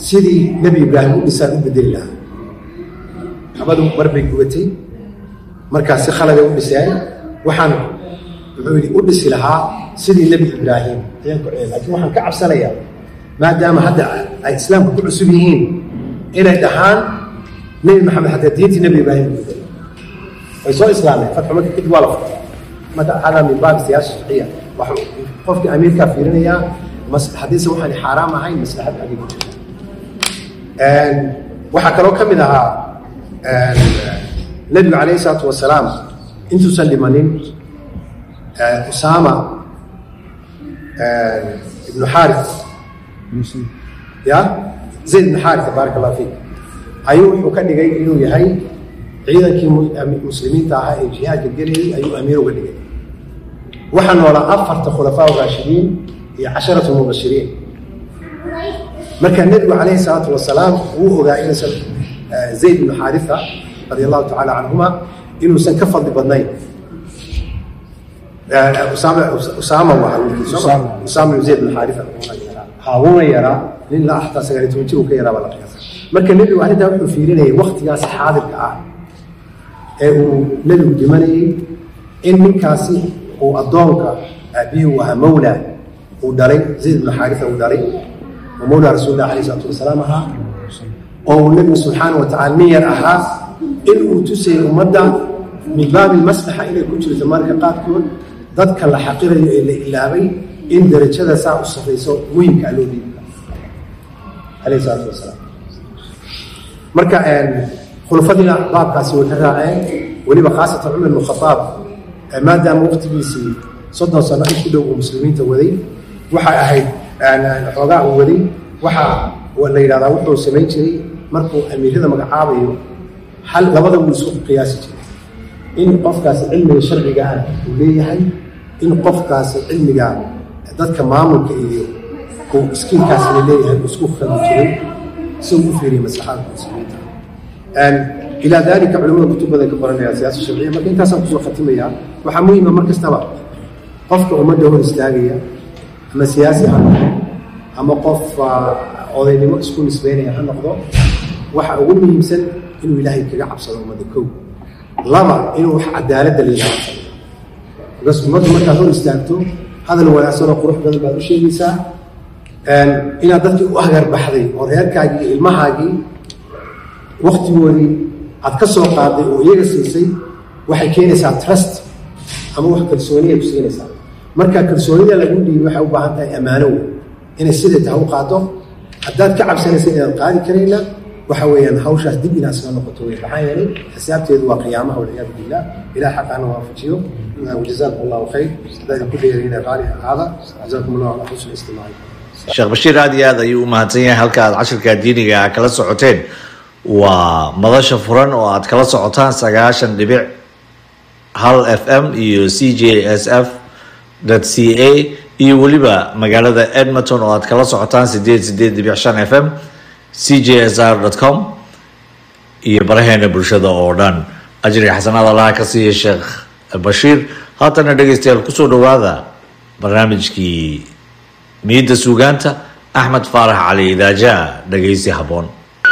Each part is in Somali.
sidii nebi ibraahim u dhisaan u bedeli lahaa xabadu mar bay gubatay markaas si khaladay u dhiseen waxaan wuxuu yidhi u dhisi lahaa sidii nebi ibraahim ayaan ku celin laakiin waxaan ka cabsanayaa maadaama hadda ay islaamku ku cusub yihiin inay dhahaan nebi maxamed xataa diintii nebi ibraahim u bedelay way soo islaameen fatxu maka kadib waa la fatay marka hada min baab siyaasa sharciya waxa qofkii amiirkaa fiirinayaa hadiise waxaan xaaraam ahayn maslaxad agi ku jirta waxaa kaloo ka mid ahaa nebigu calayhi salaatu wasalaam intuusan dhimanin usaama ibnu xaaris ya zayd ibnu xaaris baaraka allah fiik ayuu wuxuu ka dhigay inuu yahay ciidankii muslimiinta ahaa ee jihaadka gelayay ayuu amiir uga dhigay waxaa noolaa 4 khulafaa raashidiin iyo 10 mubashiriin marka nebigu calayhi salaatu wasalaam wuu ogaa inuusan zayd ibnu xaarisa رضي الله تعالى عنهما إنه سن كفض بدنين أسامة أسامة زيد بن حارثة هاونا يرى لله أحتى سجلت وجهه كيرى ولا قياس مركز النبي واحد ده في لنا وقت ياس حاضر كأ نبي جمالي إن من كاسي هو أضونك أبيه ومولى وداري زيد بن حارثة وداري ومولى رسول الله عليه الصلاة والسلام أو النبي سبحانه وتعالى نير أها إنه تسير أمدا من باب المسلحة إلى كتير زمان كقاتكون ضدك الحقيقة إلى أبي إن درجة ساعة الصفيسو مهم كألو دي عليه الصلاة والسلام مركا خلفتنا باب كاسي وكراعين ولما خاصة عمر بن الخطاب ما دام وقت بيسي صدنا صنع كله مسلمين تودي وحا أهيد حوغاء ودي وحا ولا إلى روحه سمين شيء مركو أمير هذا مقعابي حل لبدا مسوق قياسي إن قفكاس علم الشرع قال وليه إن قفكاس علم قال ذاتك معامل كإليه هو مسكين كاس ليه المسكوخ المجرم سوء فيري مسلحات المسلمين إلى ذلك علماء كتب ذلك قرآن السياسة الشرعية ما كنت أصلا خصوصا ختمية وحموي ما مركز تبع قفك أمده الإسلامية أما سياسي أما قف أولي ما اسكون إسبانيا هالنقطة waxa ugu muhiimsan inuu ilaahay kaga cabsado umada koow laba inuu wax cadaalad leeyahay bas marka hor istaagto hadal wanaagsan oo qurux badan baad u sheegaysaa ina dadkii u agar baxday oo reerkaagii ilmahaagii waqtigoodii aad ka soo qaaday oo iyaga siisay waxay keenaysaa trust ama wax kalsooni ay ku siinaysaa marka kalsoonida lagu dhiibay waxay u baahan tahay amaano inay sida tahay u qaado haddaad ka cabsanaysa inaad qaadi karayna وحويان هوشاس دب إلى أسنان قطوية بحياني حسابته ذو قيامها والعياذ بالله إلى حق أنا وافجيه وجزاكم الله خير هذا كل يرينا غالي هذا جزاكم الله على حسن الاستماع الشيخ بشير هذا يوم هاتين هلك 10 كدينية كلا سعوتين ومضاش فرن وعد كلا سعوتان سجاشن لبيع هال FM يو CJSF.ca يوليبا مقالة إدمنتون وعد كلا سعوتان سديد لبيع شان FM CJSR.com iyo baraheena bulshada oo dhan ajri xasanaad Allah ka siiyo Sheekh Bashiir haatana dhageystayaal ku soo dhawaada barnaamijkii miida suugaanta Ahmed Faarax Ali Idaaja dhageysi haboon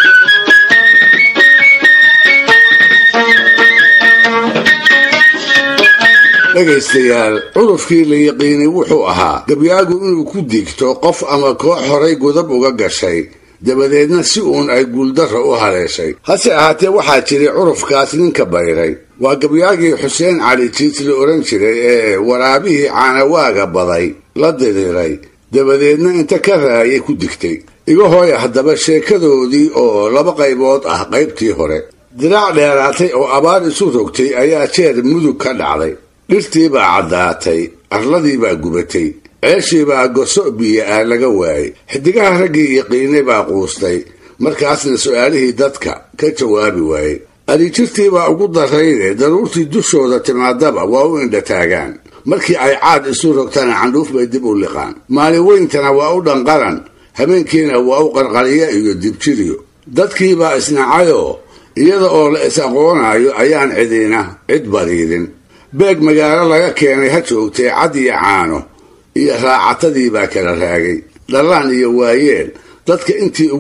dhageystayaal urufkii la yaqiinay wuxuu ahaa gabyaagu inuu ku digto qof ama koox horay godab uga gashay dabadeedna si uun ay guuldarra u haleeshay hase ahaatee waxaa jiray curufkaas ninka bayray waa gabyaagii xuseen cali jiis la oran jiray ee waraabihii caanawaaga baday la diriiray dabadeedna inta ka raayay ku digtay iga hooya haddaba sheekadoodii oo 2 qaybood ah qaybtii hore diraac dheeraatay oo abaar isu rogtay ayaa jeer mudug ka dhacday dhirtii baa caddaatay arladii baa gubatay ceeshii baa goso biyo ah laga waayay xidigaha raggii yaqiinay baa quustay markaasna su'aalihii dadka ka jawaabi waayay arijirtii baa ugu darayde daruurtii dushooda timaadaba waa u indhataagaan markii ay caad isu rogtana candhuuf bay dib u liqaan maalin weyntana waa u dhanqaran habeenkiina waa u qarqariya iyo dibjiriyo dadkii baa isnacayoo iyada oo la is-aqoonayo ayaan cid bariirin beeg magaalo laga keenay ha joogtay cad iyo caano iyo raacatadii baa kala raagay dhalaan iyo waayeel dadka intii